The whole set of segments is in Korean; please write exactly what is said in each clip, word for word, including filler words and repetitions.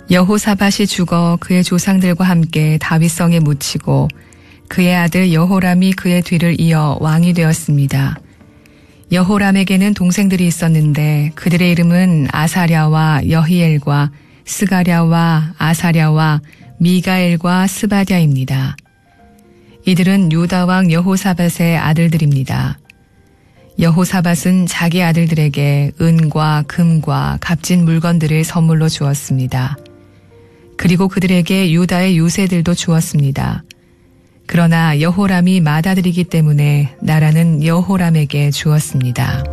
여호사밧이 죽어 그의 조상들과 함께 다윗성에 묻히고 그의 아들 여호람이 그의 뒤를 이어 왕이 되었습니다. 여호람에게는 동생들이 있었는데 그들의 이름은 아사랴와 여히엘과 스가랴와 아사랴와 미가엘과 스바랴입니다. 이들은 유다 왕 여호사밧의 아들들입니다. 여호사밧은 자기 아들들에게 은과 금과 값진 물건들을 선물로 주었습니다. 그리고 그들에게 유다의 유새들도 주었습니다. 그러나 여호람이 맏아들이기 때문에 나라는 여호람에게 주었습니다.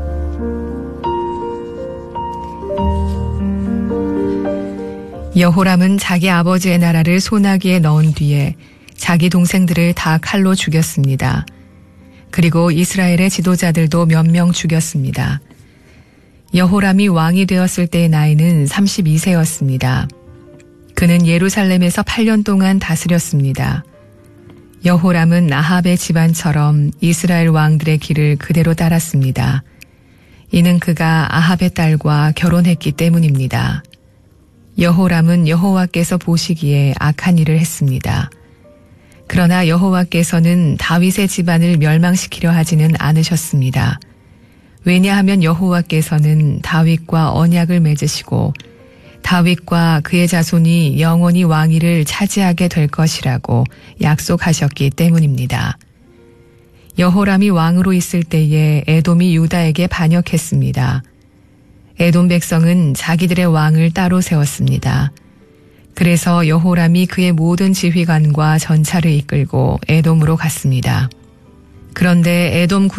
여호람은 자기 아버지의 나라를 소나기에 넣은 뒤에 자기 동생들을 다 칼로 죽였습니다. 그리고 이스라엘의 지도자들도 몇 명 죽였습니다. 여호람이 왕이 되었을 때의 나이는 삼십이 세였습니다. 그는 예루살렘에서 팔 년 동안 다스렸습니다. 여호람은 아합의 집안처럼 이스라엘 왕들의 길을 그대로 따랐습니다. 이는 그가 아합의 딸과 결혼했기 때문입니다. 여호람은 여호와께서 보시기에 악한 일을 했습니다. 그러나 여호와께서는 다윗의 집안을 멸망시키려 하지는 않으셨습니다. 왜냐하면 여호와께서는 다윗과 언약을 맺으시고 다윗과 그의 자손이 영원히 왕위를 차지하게 될 것이라고 약속하셨기 때문입니다. 여호람이 왕으로 있을 때에 에돔이 유다에게 반역했습니다. 에돔 백성은 자기들의 왕을 따로 세웠습니다. 그래서 여호람이 그의 모든 지휘관과 전차를 이끌고 에돔으로 갔습니다. 그런데 에돔